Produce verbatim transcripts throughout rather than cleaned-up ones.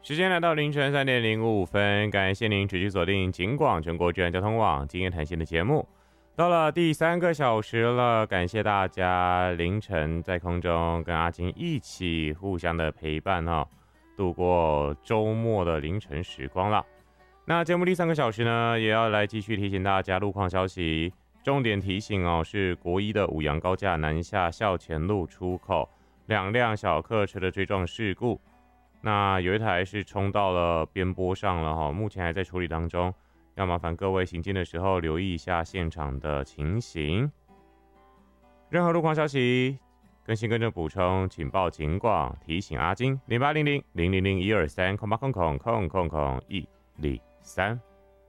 时间来到凌晨三点零五分，感谢您持续锁定警广全国治安交通网今夜谈心的节目，到了第三个小时了，感谢大家凌晨在空中跟阿金一起互相的陪伴哈、哦，度过周末的凌晨时光了。那节目第三个小时呢，也要来继续提醒大家路况消息，重点提醒哦，是国一的五杨高架南下校前路出口两辆小客车的追撞事故。那有一台是冲到了边坡上了哈，目前还在处理当中，要麻烦各位行进的时候留意一下现场的情形。任何路况消息更新更正补充，请报警广提醒阿金零八零零零零零一二三空八空空空空空一零三。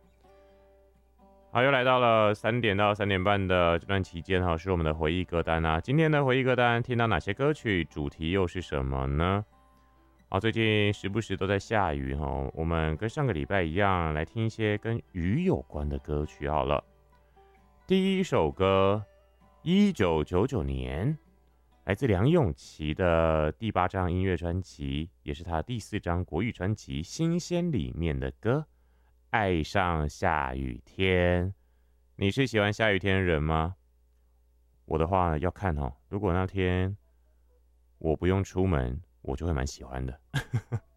好，又来到了三点到三点半的这段期间哈，是我们的回忆歌单啊。今天的回忆歌单听到哪些歌曲？主题又是什么呢？好，最近时不时都在下雨哈，我们跟上个礼拜一样，来听一些跟雨有关的歌曲好了。第一首歌，一九九九年，来自梁咏琪的第八张音乐专辑，也是他第四张国语专辑《新鲜》里面的歌，《爱上下雨天》。你是喜欢下雨天的人吗？我的话要看哦，如果那天我不用出门，我就会蛮喜欢的。